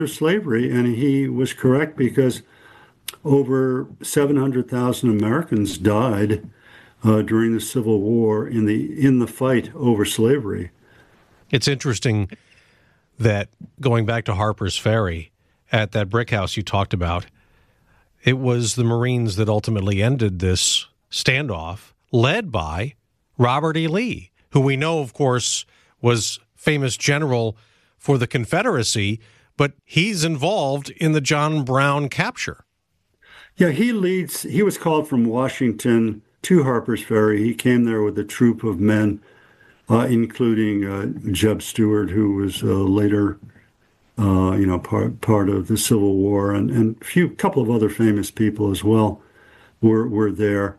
slavery, and he was correct because over 700,000 Americans died during the Civil War in the fight over slavery. It's interesting that going back to Harper's Ferry, at that brick house you talked about, it was the Marines that ultimately ended this standoff, led by Robert E. Lee, who we know, of course, was famous general for the Confederacy, but he's involved in the John Brown capture. Yeah, he was called from Washington to Harper's Ferry. He came there with a troop of men, including Jeb Stuart, who was later, part of the Civil War, and couple of other famous people as well were there.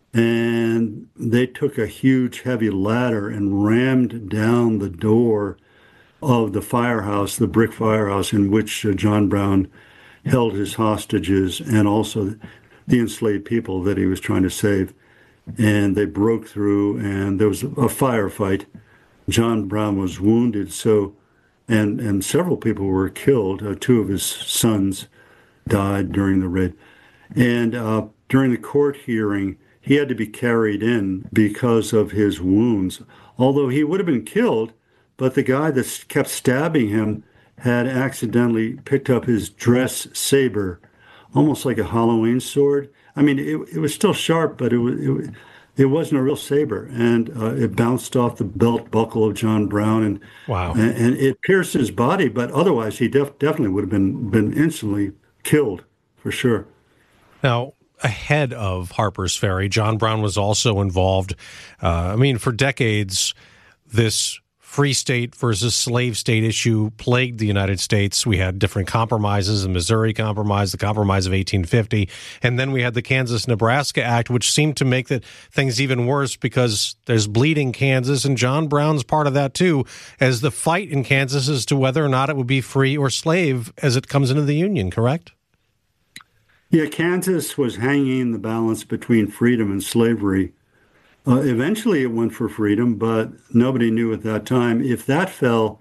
And they took a huge, heavy ladder and rammed down the door of the firehouse, the brick firehouse in which John Brown held his hostages and also the enslaved people that he was trying to save. And they broke through, and there was a firefight. John Brown was wounded, and several people were killed. Two of his sons died during the raid. And during the court hearing, he had to be carried in because of his wounds, although he would have been killed, but the guy that kept stabbing him had accidentally picked up his dress saber, almost like a Halloween sword. I mean, it was still sharp, but it wasn't a real saber, and it bounced off the belt buckle of John Brown, and wow, and it pierced his body. But otherwise, he definitely would have been instantly killed for sure. Now, ahead of Harper's Ferry, John Brown was also involved. For decades, this free state versus slave state issue plagued the United States. We had different compromises, the Missouri Compromise, the Compromise of 1850, and then we had the Kansas-Nebraska Act, which seemed to make things even worse because there's bleeding Kansas, and John Brown's part of that too, as the fight in Kansas as to whether or not it would be free or slave as it comes into the Union, correct? Yeah, Kansas was hanging in the balance between freedom and slavery. Eventually it went for freedom, but nobody knew at that time. If that fell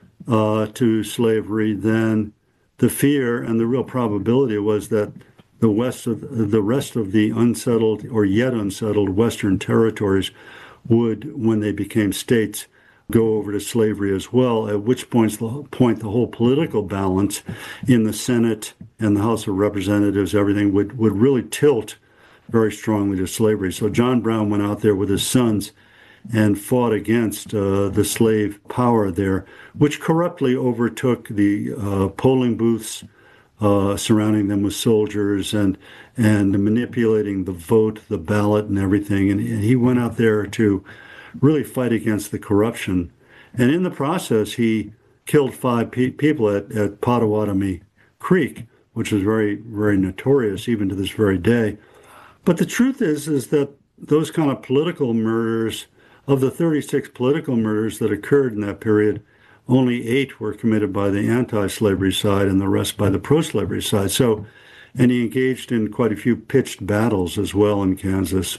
to slavery, then the fear and the real probability was that the rest of the unsettled or yet unsettled Western territories would, when they became states, go over to slavery as well, at which point the whole political balance in the Senate and the House of Representatives, everything would really tilt very strongly to slavery. So John Brown went out there with his sons and fought against the slave power there, which corruptly overtook the polling booths, surrounding them with soldiers and manipulating the vote, the ballot, and everything. And he went out there to really fight against the corruption. And in the process, he killed 5 people at Pottawatomie Creek, which was very, very notorious even to this very day. But the truth is that those kind of political murders, of the 36 political murders that occurred in that period, only 8 were committed by the anti-slavery side and the rest by the pro-slavery side. And he engaged in quite a few pitched battles as well in Kansas,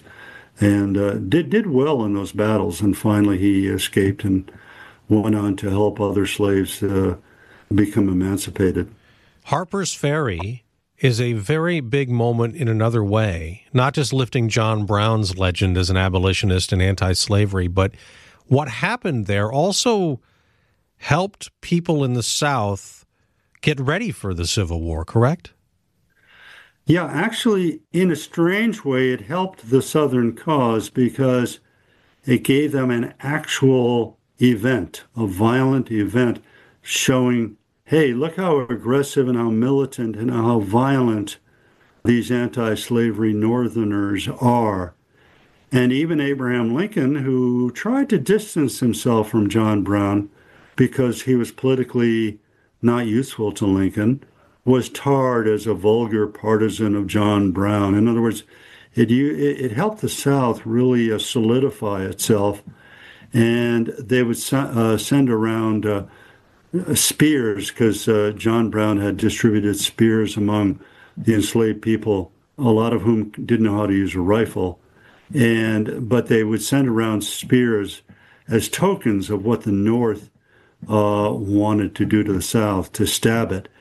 and did well in those battles. And finally, he escaped and went on to help other slaves become emancipated. Harper's Ferry is a very big moment in another way, not just lifting John Brown's legend as an abolitionist and anti-slavery, but what happened there also helped people in the South get ready for the Civil War, correct? Yeah, actually, in a strange way, it helped the Southern cause because it gave them an actual event, a violent event, showing, hey, look how aggressive and how militant and how violent these anti-slavery Northerners are. And even Abraham Lincoln, who tried to distance himself from John Brown because he was politically not useful to Lincoln, was tarred as a vulgar partisan of John Brown. In other words, it helped the South really solidify itself. And they would send around spears, because John Brown had distributed spears among the enslaved people, a lot of whom didn't know how to use a rifle. But they would send around spears as tokens of what the North wanted to do to the South, to stab it.